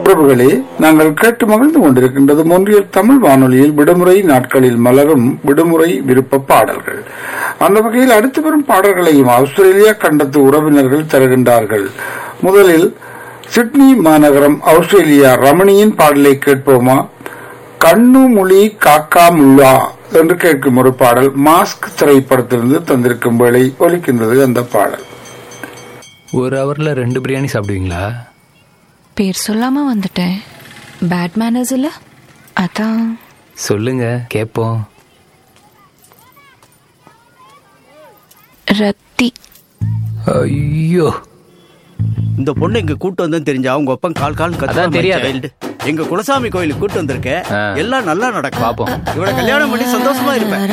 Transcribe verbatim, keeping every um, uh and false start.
உறவுகளே, நாங்கள் கேட்டு மகிழ்ந்து கொண்டிருக்கின்றது மொன்றியல் தமிழ் வானொலியில் விடுமுறை நாட்களில் மலரும் விடுமுறை விருப்ப பாடல்கள். அந்த வகையில் அடுத்து வரும் பாடல்களையும் ஆஸ்திரேலியா கண்டத்து உறவினர்கள் தருகின்றார்கள். முதலில் சிட்னி மாநகரம் ஆஸ்திரேலியா ரமணியின் பாடலை கேட்போமா? கண்ணு மொழி காக்கா முல்லா என்று கேட்கும் ஒரு பாடல் மாஸ்க் திரைப்படத்திலிருந்து தந்திருக்கும் வேளை ஒலிக்கின்றது அந்த பாடல். ஒரு ஹவர்ல ரெண்டு பிரியாணி சாப்பிடுவீங்களா? பேர் சொல்லாம வந்துட்டேன். பேட் மேனர்ஸ் இல்ல, அதான். சொல்லுங்க கேப்போம். ரத்தி. ஐயோ, இந்த பொண்ணு இங்க கூட்டு வந்தேன்னு தெரிஞ்சா அவங்க ஒப்பம் கால் கால் கத்தா தெரியாது. எங்க குலசாமி கோயிலுக்கு கூட்டு வந்திருக்க, எல்லாம் நல்லா நடக்கும். பாப்போம். இவளை கல்யாணம் பண்ணி சந்தோஷமா இருப்பேன்.